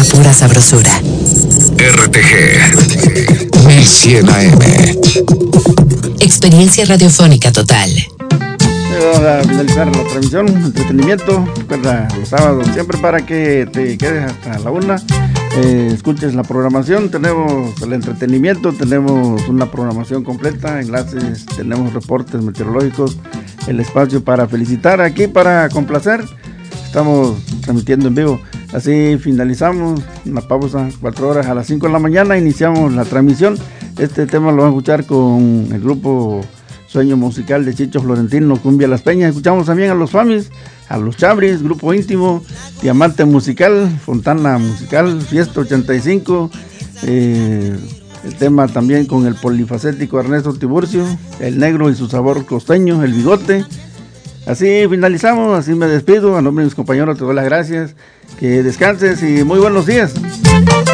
pura sabrosura. RTG 1100 AM. Experiencia radiofónica total. Vamos a finalizar la transmisión, entretenimiento, recuerda los sábados, siempre para que te quedes hasta la 1, escuches la programación, tenemos el entretenimiento, tenemos una programación completa, enlaces, tenemos reportes meteorológicos, el espacio para felicitar, aquí para complacer, estamos transmitiendo en vivo, así finalizamos, una pausa, 4 horas, a las 5 de la mañana iniciamos la transmisión, este tema lo van a escuchar con el grupo Sueño Musical de Chicho Florentino, Cumbia Las Peñas. Escuchamos también a los Famis, a los Chabris, Grupo Íntimo, Diamante Musical, Fontana Musical, Fiesta 85, el tema también con el polifacético Ernesto Tiburcio, El Negro y su sabor costeño, El Bigote. Así finalizamos, así me despido, a nombre de mis compañeros te doy las gracias, que descanses y muy buenos días.